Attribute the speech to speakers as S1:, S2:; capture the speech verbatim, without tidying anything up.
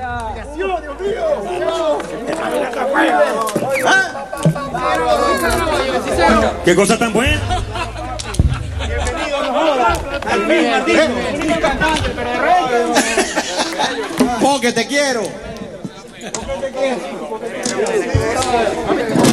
S1: Dios mío.
S2: ¿Qué cosa tan buena?
S1: Bienvenido, no jodas. Al fin, maldito. Un cantante, pero de rey.
S3: Porque te quiero.
S1: Porque te quiero.